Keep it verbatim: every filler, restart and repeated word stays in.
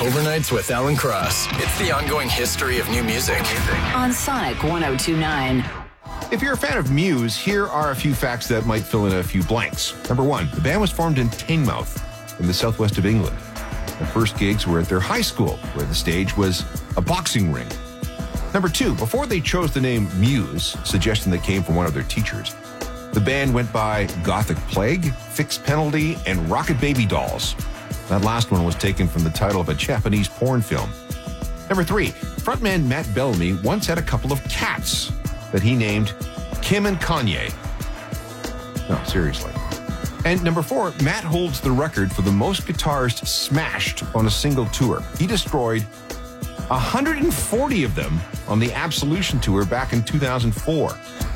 Overnights with Alan Cross. It's the ongoing history of new music. On Sonic one oh two point nine. If you're a fan of Muse, here are a few facts that might fill in a few blanks. Number one, the band was formed in Teignmouth in the southwest of England. Their first gigs were at their high school, where the stage was a boxing ring. Number two, before they chose the name Muse, a suggestion that came from one of their teachers, the band went by Gothic Plague, Fixed Penalty, and Rocket Baby Dolls. That last one was taken from the title of a Japanese porn film. Number three, frontman Matt Bellamy once had a couple of cats that he named Kim and Kanye. No, seriously. And number four, Matt holds the record for the most guitars smashed on a single tour. He destroyed one hundred forty of them on the Absolution tour back in two thousand four.